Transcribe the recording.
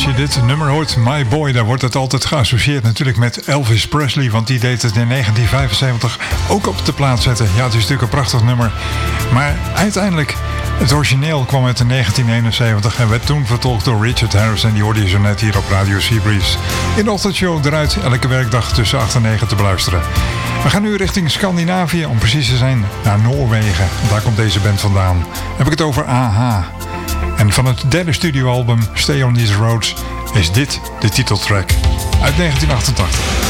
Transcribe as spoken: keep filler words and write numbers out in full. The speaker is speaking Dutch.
Als je dit nummer hoort, My Boy, dan wordt het altijd geassocieerd natuurlijk met Elvis Presley, want die deed het in negentien vijfenzeventig ook op de plaat zetten. Ja, het is natuurlijk een prachtig nummer. Maar uiteindelijk, het origineel kwam uit in negentien eenenzeventig en werd toen vertolkt door Richard Harris en die hoorde je zo net hier op Radio Seabreeze. In de ochtendshow eruit elke werkdag tussen acht en negen te beluisteren. We gaan nu richting Scandinavië, om precies te zijn, naar Noorwegen. Daar komt deze band vandaan. Dan heb ik het over A H. En van het derde studioalbum Stay on These Roads is dit de titeltrack uit negentien achtentachtig.